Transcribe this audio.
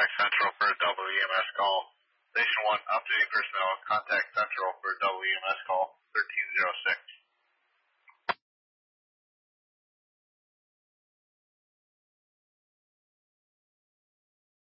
contact Central for a double EMS call. Station 1, updating personnel, contact Central for a double EMS call, 1306.